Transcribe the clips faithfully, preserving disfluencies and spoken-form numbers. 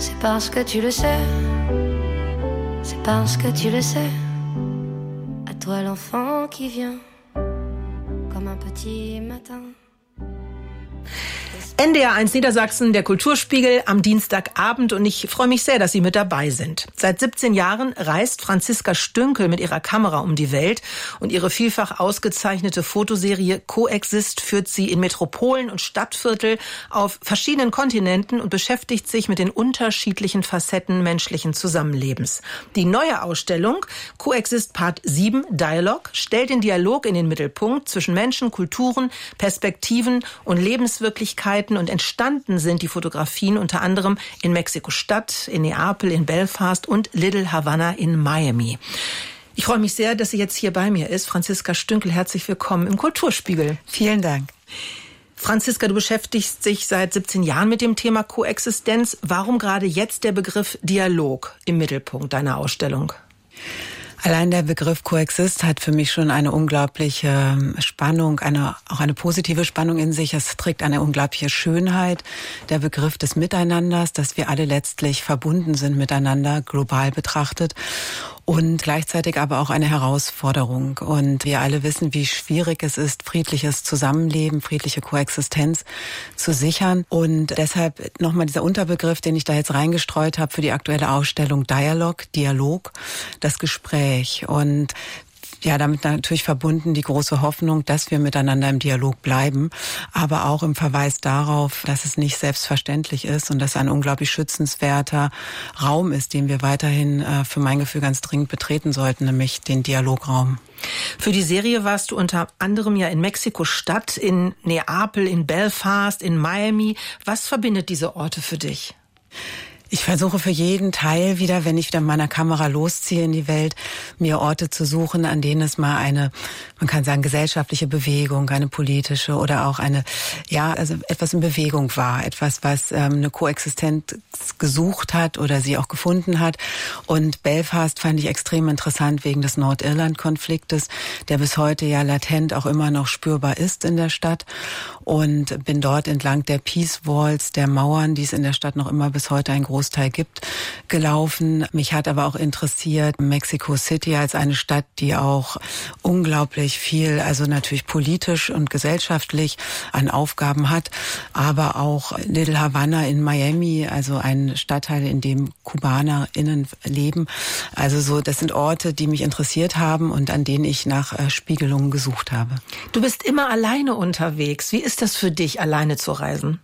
C'est parce que tu le sais, c'est parce que tu le sais. À toi l'enfant qui vient, comme un petit matin. N D R eins Niedersachsen, der Kulturspiegel am Dienstagabend, und ich freue mich sehr, dass Sie mit dabei sind. Seit siebzehn Jahren reist Franziska Stünkel mit ihrer Kamera um die Welt und ihre vielfach ausgezeichnete Fotoserie Coexist führt sie in Metropolen und Stadtviertel auf verschiedenen Kontinenten und beschäftigt sich mit den unterschiedlichen Facetten menschlichen Zusammenlebens. Die neue Ausstellung Coexist Part sieben Dialog stellt den Dialog in den Mittelpunkt zwischen Menschen, Kulturen, Perspektiven und Lebenswirklichkeiten, und entstanden sind die Fotografien unter anderem in Mexiko-Stadt, in Neapel, in Belfast und Little Havana in Miami. Ich freue mich sehr, dass sie jetzt hier bei mir ist. Franziska Stünkel, herzlich willkommen im Kulturspiegel. Vielen Dank. Franziska, du beschäftigst dich seit siebzehn Jahren mit dem Thema Koexistenz. Warum gerade jetzt der Begriff Dialog im Mittelpunkt deiner Ausstellung? Allein der Begriff Coexist hat für mich schon eine unglaubliche Spannung, eine, auch eine positive Spannung in sich. Es trägt eine unglaubliche Schönheit. Der Begriff des Miteinanders, dass wir alle letztlich verbunden sind miteinander, global betrachtet. Und gleichzeitig aber auch eine Herausforderung. Und wir alle wissen, wie schwierig es ist, friedliches Zusammenleben, friedliche Koexistenz zu sichern. Und deshalb nochmal dieser Unterbegriff, den ich da jetzt reingestreut habe für die aktuelle Ausstellung, Dialog, Dialog, das Gespräch. Und ja, damit natürlich verbunden die große Hoffnung, dass wir miteinander im Dialog bleiben, aber auch im Verweis darauf, dass es nicht selbstverständlich ist und dass ein unglaublich schützenswerter Raum ist, den wir weiterhin äh, für mein Gefühl ganz dringend betreten sollten, nämlich den Dialograum. Für die Serie warst du unter anderem ja in Mexiko-Stadt, in Neapel, in Belfast, in Miami. Was verbindet diese Orte für dich? Ich versuche für jeden Teil wieder, wenn ich wieder mit meiner Kamera losziehe in die Welt, mir Orte zu suchen, an denen es mal eine, man kann sagen, gesellschaftliche Bewegung, eine politische oder auch eine, ja, also etwas in Bewegung war, etwas, was ähm, eine Koexistenz gesucht hat oder sie auch gefunden hat. Und Belfast fand ich extrem interessant wegen des Nordirland-Konfliktes, der bis heute ja latent auch immer noch spürbar ist in der Stadt. Und bin dort entlang der Peace Walls, der Mauern, die es in der Stadt noch immer bis heute ein Großteil gibt, gelaufen. Mich hat aber auch interessiert Mexico City als eine Stadt, die auch unglaublich viel, also natürlich politisch und gesellschaftlich an Aufgaben hat, aber auch Little Havana in Miami, also ein Stadtteil, in dem KubanerInnen leben. Also so, das sind Orte, die mich interessiert haben und an denen ich nach äh, Spiegelungen gesucht habe. Du bist immer alleine unterwegs. Wie ist das für dich, alleine zu reisen?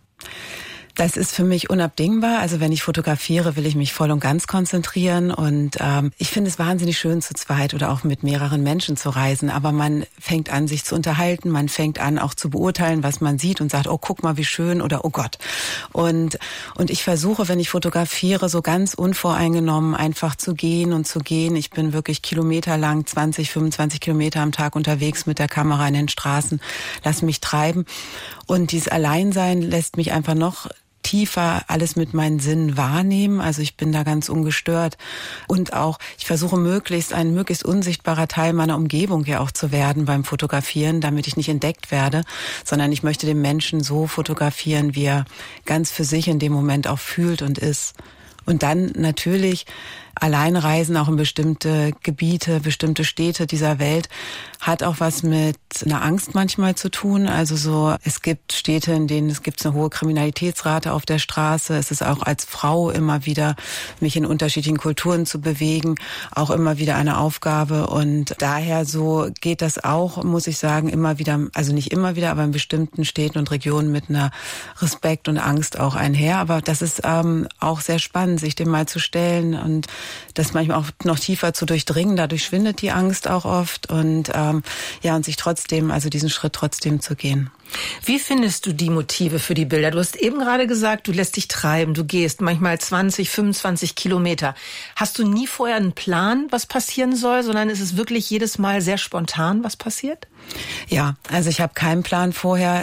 Das ist für mich unabdingbar. Also wenn ich fotografiere, will ich mich voll und ganz konzentrieren. Und ähm, ich finde es wahnsinnig schön, zu zweit oder auch mit mehreren Menschen zu reisen. Aber man fängt an, sich zu unterhalten. Man fängt an, auch zu beurteilen, was man sieht und sagt, oh, guck mal, wie schön oder oh Gott. Und und ich versuche, wenn ich fotografiere, so ganz unvoreingenommen einfach zu gehen und zu gehen. Ich bin wirklich kilometerlang, zwanzig, fünfundzwanzig Kilometer am Tag unterwegs mit der Kamera in den Straßen. Lass mich treiben. Und dieses Alleinsein lässt mich einfach noch tiefer alles mit meinen Sinnen wahrnehmen. Also ich bin da ganz ungestört. Und auch, ich versuche möglichst ein möglichst unsichtbarer Teil meiner Umgebung ja auch zu werden beim Fotografieren, damit ich nicht entdeckt werde, sondern ich möchte den Menschen so fotografieren, wie er ganz für sich in dem Moment auch fühlt und ist. Und dann natürlich Alleinreisen auch in bestimmte Gebiete, bestimmte Städte dieser Welt hat auch was mit einer Angst manchmal zu tun. Also so, es gibt Städte, in denen es gibt eine hohe Kriminalitätsrate auf der Straße. Es ist auch als Frau immer wieder, mich in unterschiedlichen Kulturen zu bewegen, auch immer wieder eine Aufgabe. Und daher so geht das auch, muss ich sagen, immer wieder, also nicht immer wieder, aber in bestimmten Städten und Regionen mit einer Respekt und Angst auch einher. Aber das ist ähm, auch sehr spannend, sich dem mal zu stellen und das manchmal auch noch tiefer zu durchdringen. Dadurch schwindet die Angst auch oft und ähm, ja, und sich trotzdem, also diesen Schritt trotzdem zu gehen. Wie findest du die Motive für die Bilder? Du hast eben gerade gesagt, du lässt dich treiben, du gehst manchmal zwanzig, fünfundzwanzig Kilometer. Hast du nie vorher einen Plan, was passieren soll, sondern ist es wirklich jedes Mal sehr spontan, was passiert? Ja, also ich habe keinen Plan vorher.